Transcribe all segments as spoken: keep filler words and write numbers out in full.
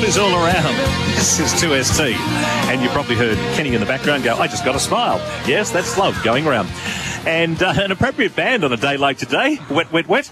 is all around. This is two S T. And you probably heard Kenny in the background go, I just got a smile. Yes, that's love going around. And uh, an appropriate band on a day like today, wet, wet, wet.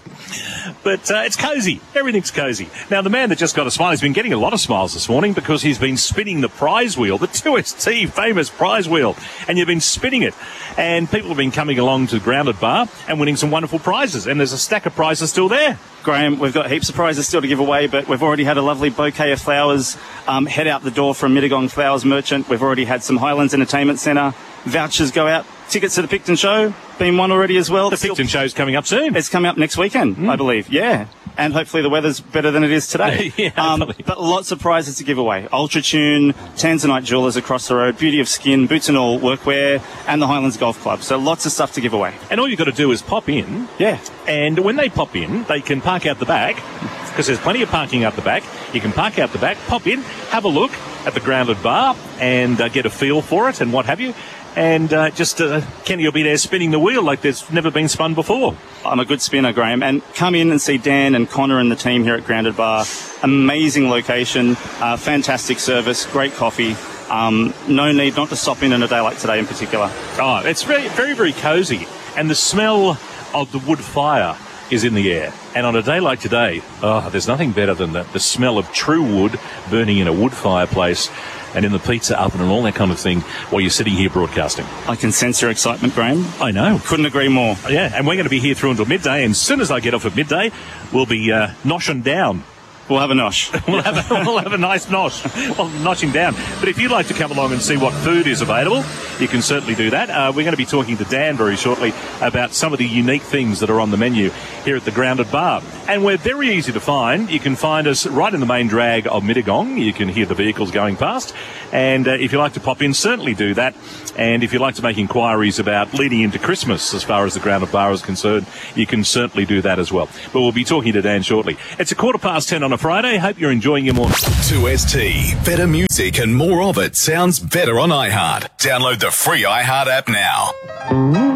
But uh, it's cosy. Everything's cosy. Now, the man that just got a smile, he's been getting a lot of smiles this morning because he's been spinning the prize wheel, the two S T famous prize wheel. And you've been spinning it. And people have been coming along to Grounded Bar and winning some wonderful prizes. And there's a stack of prizes still there. Graham, we've got heaps of prizes still to give away, but we've already had a lovely bouquet of flowers um, head out the door from Mittagong Flowers Merchant. We've already had some Highlands Entertainment Centre vouchers go out. Tickets to the Picton Show, been won already as well. The Picton Show's coming up soon. It's coming up next weekend, mm. I believe, yeah. And hopefully the weather's better than it is today. yeah, um, but lots of prizes to give away. Ultra Tune, Tanzanite Jewellers across the road, Beauty of Skin, Boots and All Workwear, and the Highlands Golf Club. So lots of stuff to give away. And all you've got to do is pop in. Yeah. And when they pop in, they can park out the back, because there's plenty of parking out the back. You can park out the back, pop in, have a look at the Grounded Bar and uh, get a feel for it and what have you. And uh, just, uh, Kenny will be there spinning the wheel like there's never been spun before. I'm a good spinner, Graham. And come in and see Dan and Connor and the team here at Grounded Bar. Amazing location, uh, fantastic service, great coffee. Um, no need not to stop in on a day like today in particular. Oh, it's very, very, very cosy. And the smell of the wood fire is in the air. And on a day like today, oh, there's nothing better than the, the smell of true wood burning in a wood fireplace and in the pizza oven and all that kind of thing while you're sitting here broadcasting. I can sense your excitement, Graham. I know. Couldn't agree more. Yeah, and we're going to be here through until midday, and as soon as I get off at midday, we'll be uh, noshing down. We'll have a nosh. we'll, have a, we'll have a nice nosh. Well, noshing down. But if you'd like to come along and see what food is available, you can certainly do that. Uh, we're going to be talking to Dan very shortly about some of the unique things that are on the menu here at the Grounded Bar. And we're very easy to find. You can find us right in the main drag of Mittagong. You can hear the vehicles going past. And uh, if you like to pop in, certainly do that. And if you'd like to make inquiries about leading into Christmas as far as the Grounded Bar is concerned, you can certainly do that as well. But we'll be talking to Dan shortly. It's a quarter past ten on a Friday. Hope you're enjoying your morning. two S T. Better music and more of it sounds better on iHeart. Download the free iHeart app now.